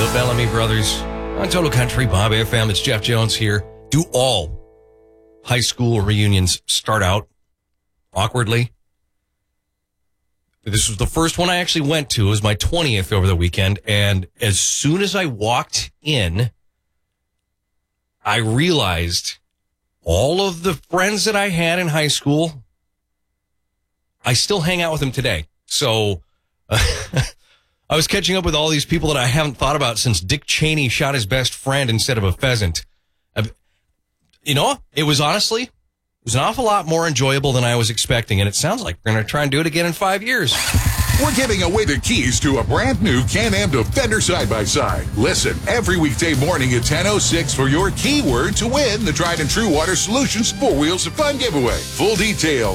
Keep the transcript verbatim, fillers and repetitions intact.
The Bellamy Brothers on Total Country, Bob F M. It's Jeff Jones here. Do all high school reunions start out awkwardly? This was the first one I actually went to. It was my twentieth over the weekend. And as soon as I walked in, I realized all of the friends that I had in high school, I still hang out with them today. So uh, I was catching up with all these people that I haven't thought about since Dick Cheney shot his best friend instead of a pheasant. I've, you know, it was honestly, it was an awful lot more enjoyable than I was expecting. And it sounds like we're going to try and do it again in five years. We're giving away the keys to a brand new Can-Am Defender side-by-side. Listen every weekday morning at ten oh six for your keyword to win the tried and true Water Solutions four Wheels of Fun giveaway. Full details